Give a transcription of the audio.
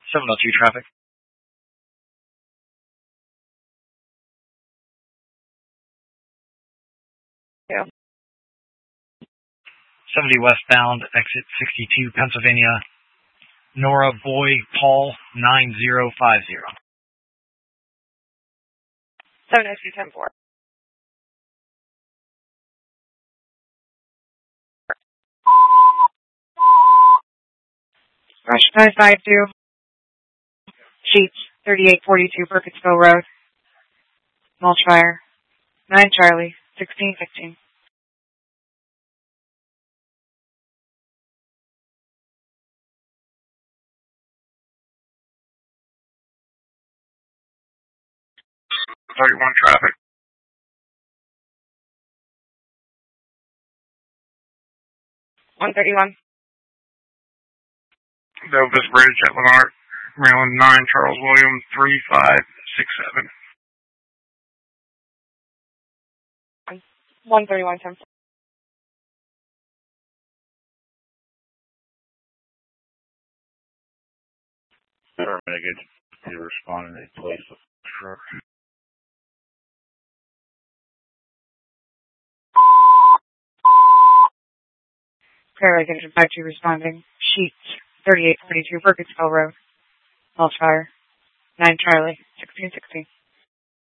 702 traffic. Yeah. 70 westbound, exit 62, Pennsylvania. Nora Boy Paul 9050. 702-10-4. Rush 952. Sheets 3842 Burkittsville Road. Mulch fire. 9 Charlie 1615. Traffic. 131. Dovis Bridge at Lenart, Maryland 9 Charles William 3567. 131-10-4. Paramedic to respond in a place of truck. Prairie Engine 52 responding. Sheets 3842 Burkittsville Road. Mulch fire. 9 Charlie 1616.